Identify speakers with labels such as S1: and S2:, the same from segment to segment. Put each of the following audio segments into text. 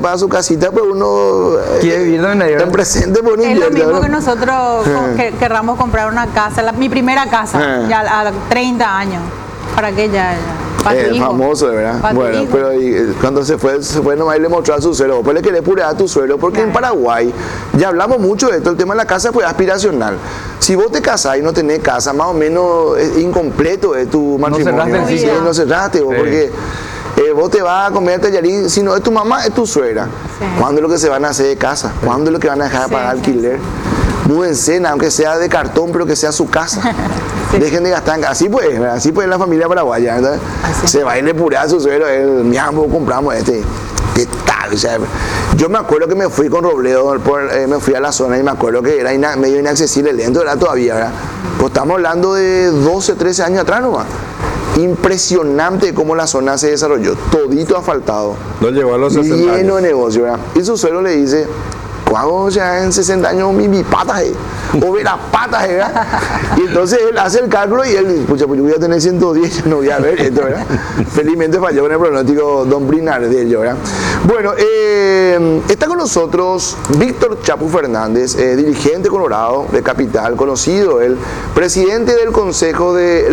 S1: para su casita, pero uno
S2: quiere vivir donde
S1: en presente por un
S3: Es lo
S1: invierno,
S3: mismo
S1: ¿no?
S3: que nosotros que querramos comprar una casa, mi primera casa, ya a 30 años. ¿Para qué ya? Para tu hijo.
S1: Famoso, de verdad.
S3: Para tu
S1: Bueno,
S3: hijo.
S1: pero cuando se fue nomás y le mostró a su suelo. Después le querés purar a tu suelo, porque en Paraguay, ya hablamos mucho de esto, el tema de la casa fue aspiracional. Si vos te casás y no tenés casa, más o menos es incompleto es tu matrimonio.
S2: cerraste el
S1: Sí,
S3: ciclo.
S1: no cerraste vos,
S2: Sí.
S1: porque vos te vas a comer tallarín, si no es tu mamá, es tu suegra.
S3: Sí.
S1: ¿Cuándo es lo que se van a hacer de casa? ¿Cuándo es lo que van a dejar de
S3: Sí,
S1: pagar
S3: sí,
S1: alquiler? Múdense, aunque sea de cartón, pero que sea su casa. Dejen de gastar en casa. Así pues, ¿verdad? Así pues la familia paraguaya, ¿verdad?
S3: Así.
S1: Se va y le pura a su suelo, mira, pues compramos este. ¿Qué tal? O sea, yo me acuerdo que me fui con Robledo, me fui a la zona y me acuerdo que era medio inaccesible, lento era todavía, ¿verdad? Pues estamos hablando de 12, 13 años atrás nomás. Impresionante cómo la zona se desarrolló, todito asfaltado,
S4: No llegó a los 60
S1: lleno
S4: años.
S1: de negocio, ¿verdad? Y su suelo le dice, ¿cuándo ya en 60 años mi patas, o ve las patas, ¿verdad? Y entonces él hace el cálculo y él dice, pucha, pues yo voy a tener 110, yo no voy a ver esto, ¿verdad? Felizmente falló con el pronóstico don Brinardello, ¿verdad? Bueno, está con nosotros Víctor Chapu Fernández, dirigente colorado de Capital, conocido él, presidente del Consejo de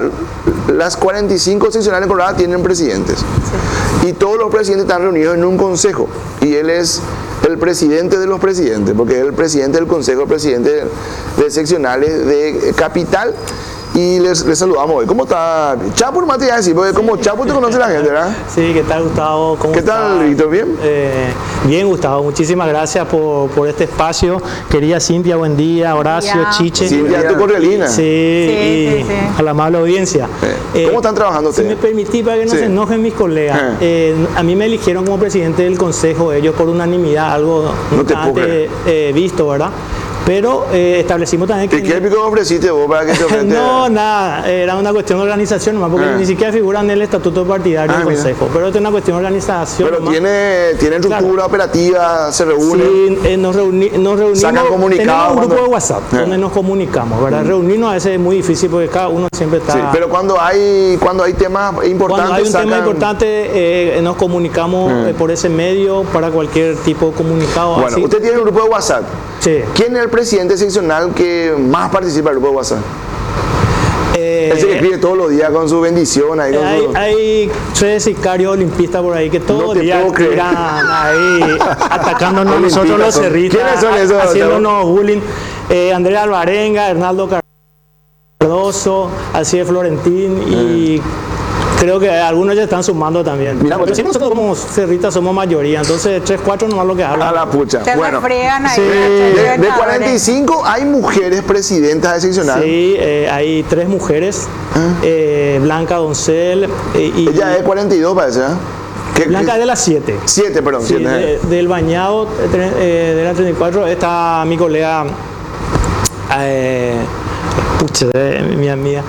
S1: las 45 seccionales coloradas tienen presidentes. Y todos los presidentes están reunidos en un consejo. Y él es el presidente de los presidentes, porque es el presidente del consejo, el presidente de seccionales de Capital. Y les saludamos hoy. ¿Cómo está? Chapo, nomás te iba a decir, porque como Chapo te conoce la gente, ¿verdad?
S5: Sí, ¿qué tal, Gustavo? ¿Cómo
S1: ¿Qué tal,
S5: estás?
S1: Víctor? ¿Bien?
S5: Bien, Gustavo. Muchísimas gracias por este espacio. Querida Cintia, buen día. Horacio,
S3: Buen día.
S5: Chiche.
S1: Cintia, tu correlina.
S5: Sí,
S3: Sí,
S5: y
S3: sí.
S5: a la amable audiencia.
S1: ¿Cómo están trabajando
S5: Si me
S1: ustedes?
S5: permitís, para que no
S1: Sí.
S5: se enojen mis colegas, a mí me eligieron como presidente del consejo, ellos por unanimidad, algo
S1: No te
S5: nunca
S1: puedo
S5: antes visto, ¿verdad? Pero establecimos también
S1: ¿Y qué épico ofreciste vos para que te ofrente?
S5: no, nada, era una cuestión de organización nomás, porque ni siquiera figura en el estatuto partidario del
S1: mira.
S5: consejo, pero es una cuestión de organización
S1: Pero
S5: nomás.
S1: tiene estructura operativa, se reúnen.
S5: Sí, nos reunimos,
S1: Sacan comunicados
S5: tenemos un grupo
S1: cuando-
S5: de WhatsApp donde nos comunicamos, ¿verdad? Reunirnos a veces es muy difícil porque cada uno siempre está...
S1: Sí, pero cuando hay temas importantes,
S5: Cuando hay un tema
S1: sacan-
S5: importante, nos comunicamos por ese medio para cualquier tipo de comunicado.
S1: Bueno,
S5: así.
S1: usted tiene un grupo de WhatsApp.
S5: Sí.
S1: ¿Quién es el presidente seccional que más participa del grupo de WhatsApp? Él se escribe todos los días con su bendición ahí. Con su...
S5: Hay 3 sicarios olimpistas por ahí que todos
S1: No
S5: los
S1: te
S5: días
S1: puedo creer.
S5: están ahí atacándonos
S1: Olimpistas
S5: nosotros los
S1: son-
S5: cerristas,
S1: ¿Quiénes son esos?
S5: haciéndonos bullying. Andrés Alvarenga, Hernaldo Cardoso, Alcide Florentín y creo que algunos ya están sumando también.
S1: Mira,
S5: Pero si nosotros como cerristas somos mayoría, entonces 3, 4 nomás lo que hablan.
S1: A la pucha.
S3: Te
S1: Bueno,
S3: refriegan ahí.
S5: sí,
S1: de 45 hay mujeres presidentas de seccional.
S5: Sí, hay 3 mujeres, Blanca Doncel y
S1: Ella es 42, parece, ¿eh?
S5: Blanca es de las 7.
S1: 7, perdón.
S5: Sí,
S1: 7,
S5: del bañado de la 34 está mi colega, mi amiga,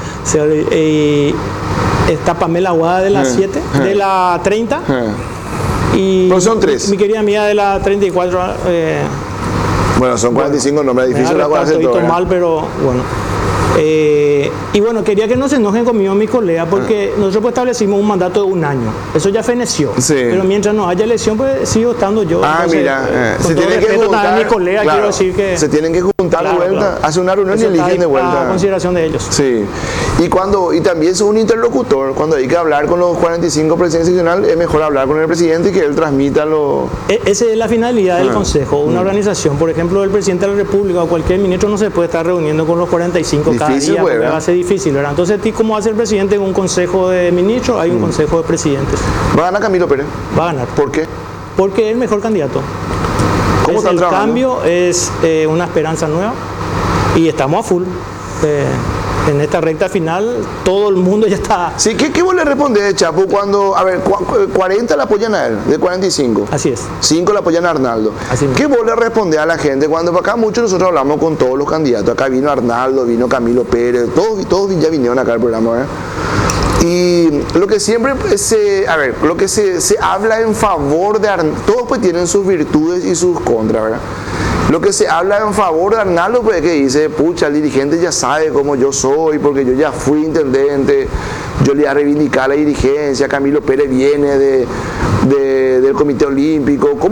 S5: está Pamela Aguada de la 7, de la 30. Y
S1: Pero son 3.
S5: mi querida amiga de la 34.
S1: Bueno, son 45 nombres,
S5: Me
S1: difícil
S5: da
S1: la conocer
S5: todito
S1: todo, ¿verdad?
S5: mal, pero bueno. Y bueno, quería que no se enojen conmigo mis colegas porque nosotros pues establecimos un mandato de 1 año. Eso ya feneció.
S1: Sí.
S5: Pero mientras no haya elección, pues sigo estando yo.
S1: Ah,
S5: Entonces,
S1: mira,
S5: con
S1: se
S5: todo
S1: tienen que
S5: respeto
S1: juntar.
S5: también a mis colegas,
S1: claro,
S5: quiero decir que
S1: se tienen que juntar
S5: Claro,
S1: de vuelta,
S5: claro.
S1: hace una reunión y
S5: eso está
S1: eligen de
S5: ahí a
S1: vuelta.
S5: consideración de ellos.
S1: Sí, y también es un interlocutor, cuando hay que hablar con los 45 presidentes seccionales, es mejor hablar con el presidente y que él transmita lo...
S5: Esa es la finalidad del Consejo, una organización. Por ejemplo, el presidente de la República o cualquier ministro no se puede estar reuniendo con los 45 cada
S1: Difícil,
S5: día,
S1: pues,
S5: porque
S1: ¿verdad?
S5: va a ser difícil, ¿verdad? Entonces, ¿cómo hace el presidente en un consejo de ministros? Hay un consejo de presidentes.
S1: Va a ganar Camilo Pérez.
S5: Va a ganar.
S1: ¿Por qué?
S5: Porque es el mejor candidato.
S1: ¿Cómo están
S5: El
S1: trabajando?
S5: cambio es una esperanza nueva y estamos a full. En esta recta final, todo el mundo ya está.
S1: Sí, ¿qué vos le respondés, Chapo, cuando, a ver, 40 le apoyan a él, de 45?
S5: Así es.
S1: 5 le apoyan a Arnaldo.
S5: Así mismo.
S1: ¿Qué vos le respondés a la gente cuando acá muchos nosotros hablamos con todos los candidatos? Acá vino Arnaldo, vino Camilo Pérez, todos ya vinieron acá al programa, ¿verdad? Y lo que siempre lo que se habla en favor de Arnaldo, todos pues tienen sus virtudes y sus contras, ¿verdad? Lo que se habla en favor de Arnaldo, pues que dice, pucha, el dirigente ya sabe cómo yo soy, porque yo ya fui intendente, yo le voy a reivindicar la dirigencia, Camilo Pérez viene del Comité Olímpico.